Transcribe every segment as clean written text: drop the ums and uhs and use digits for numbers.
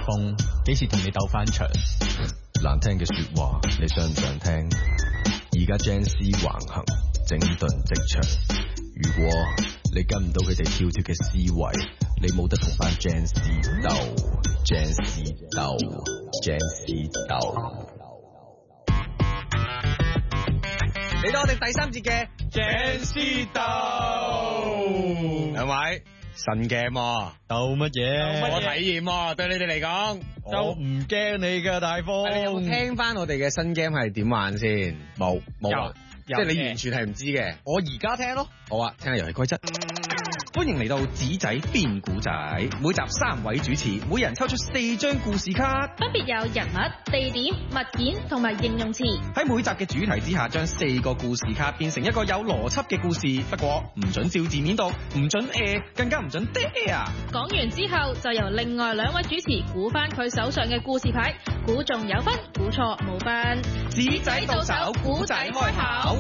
風，幾時同你鬥翻場？ 難聽嘅說話，你想唔想聽？而家 Gen Z 橫行，整頓職場。如果你跟唔到佢哋跳脫嘅思維，你冇得同班 Gen Z 鬥。Gen Z 鬥 Gen Z 鬥。 嚟到我哋第三節嘅 Gen Z 鬥， 兩位新 game 鬥乜嘢？ 我體驗對你哋嚟講， 我唔驚你噶大風。 你有冇聽翻我哋嘅新 game 係點玩先？冇啊，即係你完全係唔知嘅。 我而家聽咯。 好啊，聽下遊戲規則。歡迎嚟到紙仔變故仔，每集3位主持，每人抽出4張故事卡， 分別有人物、地點、物件同埋形容詞。 喺每集嘅主題之下，將4個故事卡變成一個有邏輯嘅故事。不過唔准照字面讀，唔准更加唔准啊！ 講完之後，就由另外2位主持估翻佢手上嘅故事牌，估中有分，估錯冇分。 紙仔到手，故仔開口。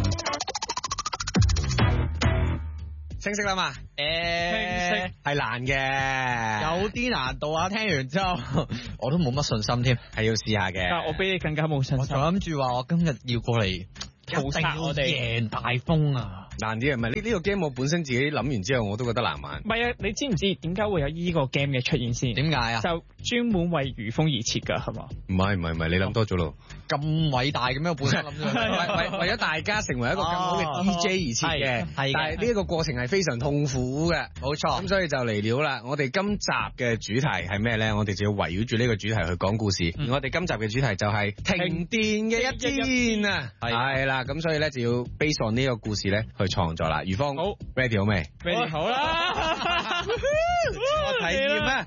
清晰啦嘛？ 清晰係難嘅， 有啲難度啊！聽完之後，我都冇乜信心添， 係要試下嘅。 但我比你更加冇信心。 我就諗住話，我今日要過嚟屠殺我哋， 贏大風啊！ 難啲啊，唔係呢個 game 我本身自己諗完之後，我都覺得難玩。 唔係啊，你知唔知點解會有呢個 game 嘅出現先？ 點解啊？ 就專門為如風而設噶，係嘛？ 唔係，你諗多咗咯。 咁偉大嘅咩？我本身諗咗為咗大家成為一個更好嘅 DJ 而設嘅，但係呢一個過程係非常痛苦嘅， 冇錯。 咁所以就嚟了啦。我哋今集嘅主題係咩咧？我哋就要圍繞住呢個主題去講故事。而我哋今集嘅主題就係停電嘅一天啊，係啦。咁所以咧就要 base on 呢個故事咧去創作啦。如風好 ready 好未 ？ready 好啦。 我體驗咩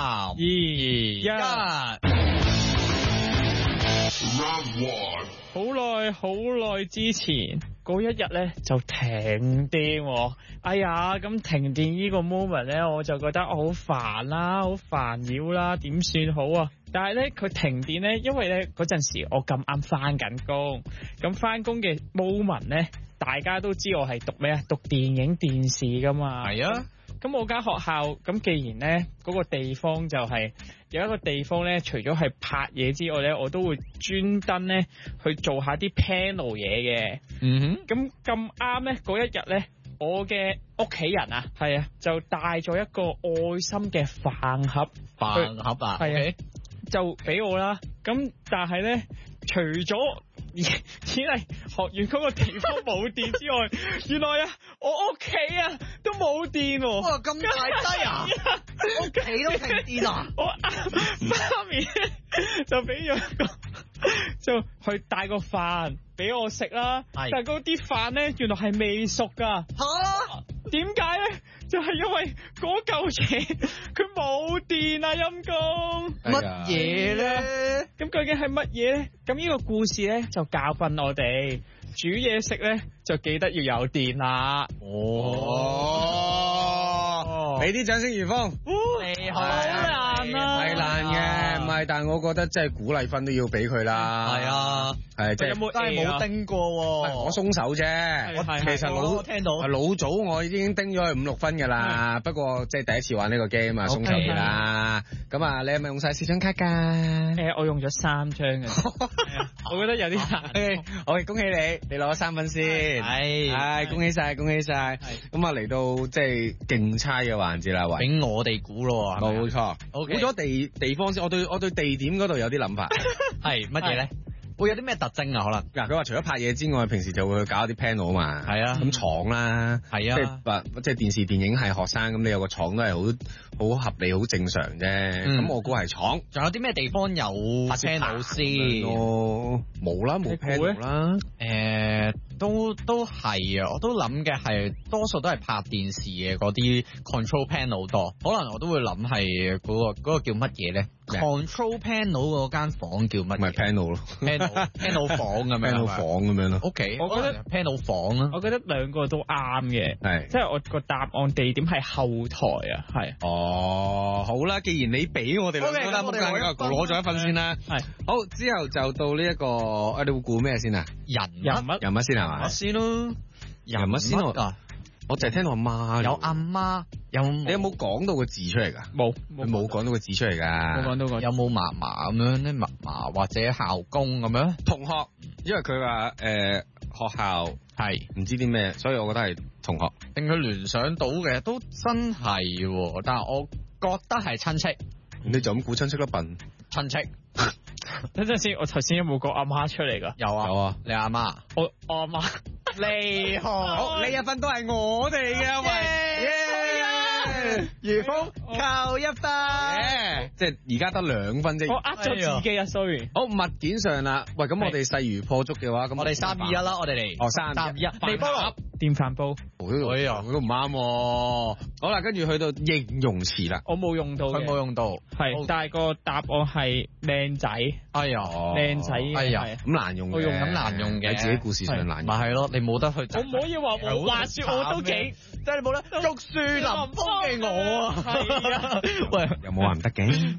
？3、2、1。 好耐之前嗰一日咧就停電，哎呀咁停電呢個 moment 咧我就覺得好煩啦，好煩擾啦，點算好啊？但係咧佢停電咧，因為咧嗰陣時我咁啱翻緊工，咁翻工嘅 moment 咧大家都知我係讀咩啊？讀電影電視噶嘛。 係啊。 咁我間學校咁，既然咧嗰個地方就係有一個地方咧，除咗係拍嘢之外咧，我都會專登咧去做下啲 panel 嘢嘅。咁咁啱咧嗰一日咧，我嘅屋企人啊，係啊，就帶咗一個愛心嘅飯盒啊，係啊，就俾我啦。咁但係咧，除咗只係學院嗰個地方冇電之外，原來啊我屋企啊都冇電喎。 哇，咁大劑啊！屋企都停電啊！ 我媽咪就俾咗個就去帶個飯俾我食啦，但係嗰啲飯咧原來係未熟噶。吓？點解咧？就係因為嗰嚿嘢佢冇電啊！陰公乜嘢咧？ 咁究竟係乜嘢咧？咁呢個故事咧就教訓我哋煮嘢食咧就記得要有電啦。 俾啲掌聲，如風。 你好難啊！ 係難嘅，唔係，但係我覺得真係鼓勵分都要俾佢啦。 係啊， 係即係真係冇叮過喎。 我鬆手啫，其實聽到老早我已經叮咗佢5-6分噶啦。不過即係第一次玩呢個 game 啊，鬆手啲啦。咁啊，你係咪用晒4張卡噶？ 我用咗3張嘅。我覺得有啲難。 好，恭喜你攞咗3分先。係，恭喜晒，恭喜晒。咁啊，嚟到即係競猜嘅環節啦，喂， 俾我哋估咯， 冇錯。估咗地方先，我對地點嗰度有啲諗法。 係乜嘢咧？會有啲咩特徵啊？可能嗱，佢話除咗拍嘢之外，平時就會去搞啲 panel 嘛。 係啊， 咁廠啦， 係啊， 即係電視電影係學生，咁你有個廠都係好合理、好正常啫。咁我估係廠。仲有啲咩地方有 panel 先？冇啦，冇 panel 啦。 都係啊！我都諗嘅係多數都係拍電視嘅嗰啲 control panel 多，可能我都會諗係嗰個叫乜嘢咧 ？control panel 嗰間房叫乜？ 咪 panel 咯 ，panel 房咁樣 ，panel 房咁樣咯。 OK， 我覺得 panel 房啊， 我覺得兩個都啱嘅， 係即係我個答案地點係後台啊，係。 哦，好啦，既然你俾我哋兩個啦，攞咗1分先啦。係，好，之後就到呢一個，你會估咩先啊？ 人物先係嘛？ 人物先咯， 人物先咯。 我就係聽到阿媽。 有阿媽， 你有冇講到個字出嚟㗎？ 冇， 佢冇講到個字出嚟㗎。 冇講到個。 有冇嫲嫲咁樣咧？嫲嫲或者校工咁樣？ 同學，因為佢話學校係唔知啲咩，所以我覺得係同學。 令佢聯想到嘅都真係喎，但係我覺得係親戚。 你就咁估親戚啦，笨親戚。 等陣先，我頭先有冇講阿媽出嚟㗎？ 有啊， 有啊， 你阿媽。 我阿媽厲害， 好呢一分都係我哋嘅，喂， 如風扣一分， 即係而家得2分啫。 我呃咗自己啊 sorry。 好，物件上啦，喂，咁我哋勢如破竹嘅話，咁我哋3、2、1啦，我哋嚟。 哦，3、2、1， 微波爐、 電飯煲。 哎呀，都唔啱。好啦，跟住去到形容詞啦， 我冇用到嘅， 佢冇用到， 係，但係個答案係靚仔。 哎呀， 靚仔， 哎呀， 咁難用嘅， 我用咁難用嘅， 喺自己故事上難用。 咪係咯，你冇得去。 我唔可以話冇話說，我都幾， 即係你冇得玉樹臨風嘅我啊。 係啊， 喂， 有冇話唔得嘅？